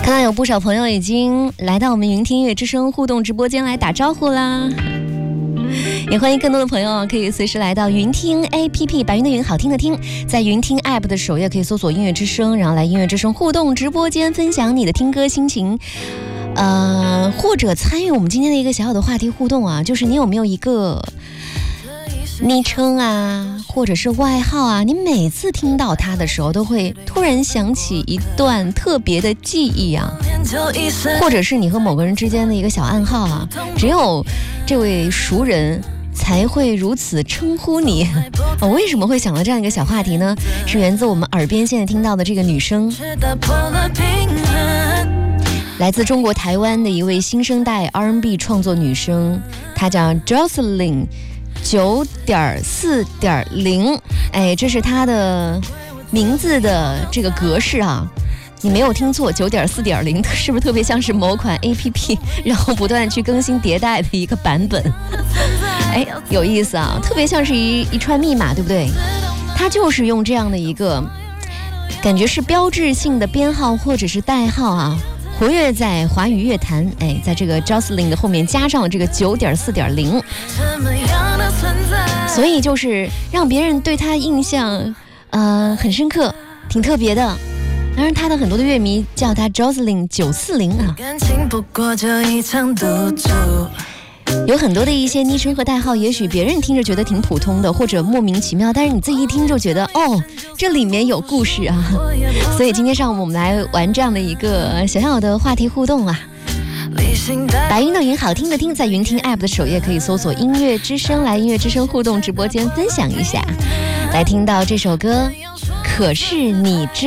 看到有不少朋友已经来到我们云听音乐之声互动直播间来打招呼啦，也欢迎更多的朋友可以随时来到云听 APP， 白云的云，好听的听，在云听 APP 的首页可以搜索音乐之声，然后来音乐之声互动直播间分享你的听歌心情，或者参与我们今天的一个小小的话题互动啊，就是你有没有一个昵称啊，或者是外号啊，你每次听到它的时候都会突然想起一段特别的记忆啊，或者是你和某个人之间的一个小暗号啊，只有这位熟人才会如此称呼你。我为什么会想到这样一个小话题呢？是源自我们耳边现在听到的这个女生，来自中国台湾的一位新生代 R&B 创作女生，她叫 Jocelyn9.4.0， 这是她的名字的这个格式啊，你没有听错， 9.4.0 是不是特别像是某款 APP 然后不断去更新迭代的一个版本？有意思啊，特别像是一串密码，对不对？它就是用这样的一个感觉是标志性的编号或者是代号啊，活跃在华语乐坛，在这个 Jocelyn 的后面加上了这个 9.4.0， 所以就是让别人对他印象很深刻，挺特别的。当然他的很多的乐迷叫他 Jocelyn 940啊，有很多的一些昵称和代号，也许别人听着觉得挺普通的或者莫名其妙，但是你自己一听就觉得这里面有故事啊。所以今天上午我们来玩这样的一个小小的话题互动啊。白云的云，好听的听，在云听 APP 的首页可以搜索音乐之声，来音乐之声互动直播间分享一下。来听到这首歌，可是你知